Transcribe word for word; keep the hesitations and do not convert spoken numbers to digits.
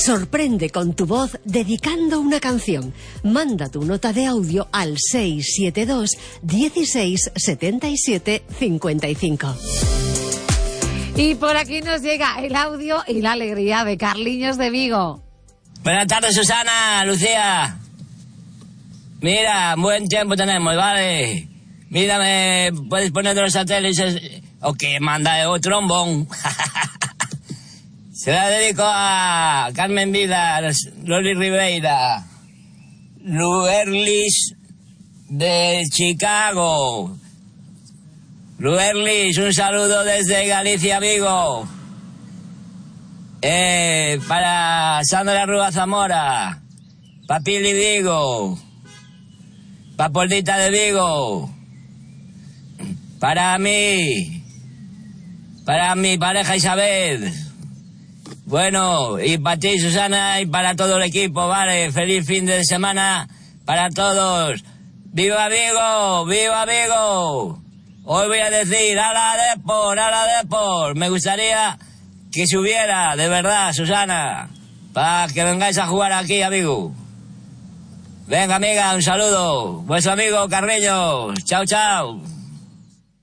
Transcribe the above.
Sorprende con tu voz dedicando una canción. Manda tu nota de audio al seis siete dos, dieciséis, setenta y siete, cincuenta y cinco. Y por aquí nos llega el audio y la alegría de Carliños de Vigo. Buenas tardes, Susana, Lucía. Mira, buen tiempo tenemos, ¿vale? Mírame, puedes poner los satélites o que manda el trombón. Se la dedico a Carmen Vida, Loli Ribeira, Luerlis de Chicago. Luerlis, un saludo desde Galicia, Vigo. Eh, para Sandra Rúa Zamora, Papili Vigo, Papolita de Vigo, para mí, para mi pareja Isabel. Bueno, y para ti, Susana, y para todo el equipo, ¿vale? Feliz fin de semana para todos. ¡Viva Vigo! ¡Viva Vigo! Hoy voy a decir, ¡a la Depor! ¡A la Depor! Me gustaría que se hubiera, de verdad, Susana, para que vengáis a jugar aquí a Vigo. Venga, amiga, un saludo. Vuestro amigo Carreño. Chao, chao.